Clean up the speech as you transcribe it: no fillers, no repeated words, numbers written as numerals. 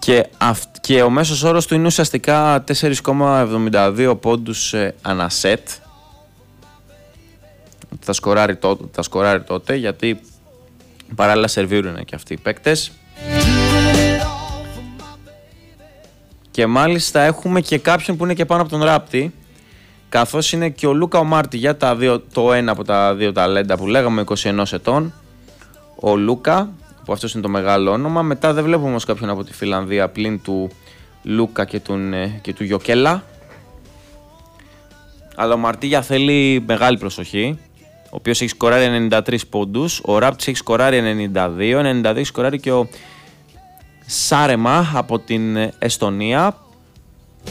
Και ο μέσος όρος του είναι ουσιαστικά 4,72 πόντους ανά σετ. Θα σκοράρει τότε, γιατί παράλληλα σερβίρουν και αυτοί οι παίκτες. Και μάλιστα έχουμε και κάποιον που είναι και πάνω από τον Ράπτη, καθώς είναι και ο Λούκα ο Μάρτι για το ένα από τα δύο ταλέντα που λέγαμε, 21 ετών. Ο Λούκα, που αυτός είναι το μεγάλο όνομα. Μετά δεν βλέπουμε όμως κάποιον από τη Φιλανδία πλην του Λούκα και του Γιοκέλα. Αλλά ο Μαρτίγια θέλει μεγάλη προσοχή, ο οποίος έχει σκοράρει 93 πόντους. Ο Ράπτης έχει σκοράρει 92 έχει σκοράρει και ο Σάρεμα από την Εστονία.